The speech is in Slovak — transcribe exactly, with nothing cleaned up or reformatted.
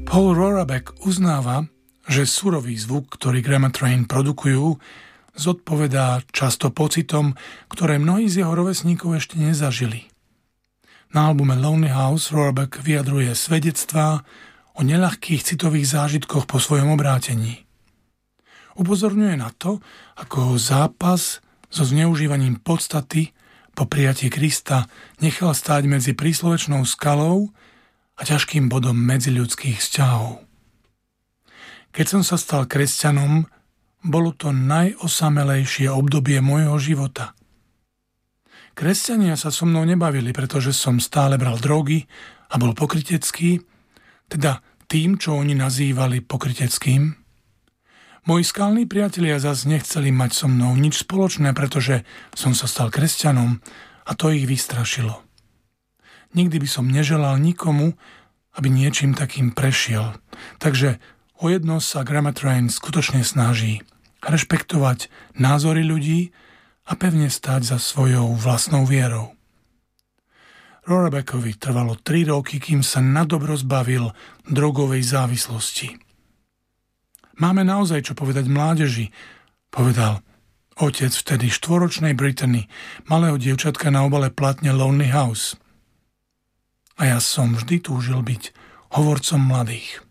Paul Rorabeck uznáva, že surový zvuk, ktorý Graham Train produkujú, zodpovedá často pocitom, ktoré mnohí z jeho rovesníkov ešte nezažili. Na albume Lonely House Rorabeck vyjadruje svedectvá o neľahkých citových zážitkoch po svojom obrátení. Upozorňuje na to, ako ho zápas so zneužívaním podstaty po prijatí Krista nechal stáť medzi príslovečnou skalou a ťažkým bodom medziľudských vzťahov. Keď som sa stal kresťanom, bolo to najosamelejšie obdobie môjho života. Kresťania sa so mnou nebavili, pretože som stále bral drogy a bol pokrytecký, teda tým, čo oni nazývali pokryteckým. Moji skalní priatelia zas nechceli mať so mnou nič spoločné, pretože som sa stal kresťanom a to ich vystrašilo. Nikdy by som neželal nikomu, aby niečím takým prešiel. Takže o jedno sa Graham Train skutočne snaží rešpektovať názory ľudí a pevne stáť za svojou vlastnou vierou. Rorabeckovi trvalo tri roky, kým sa nadobro zbavil drogovej závislosti. Máme naozaj čo povedať mládeži, povedal otec vtedy štvoročnej Brittany, malého dievčatka na obale platne Lonely House. A ja som vždy túžil byť hovorcom mladých.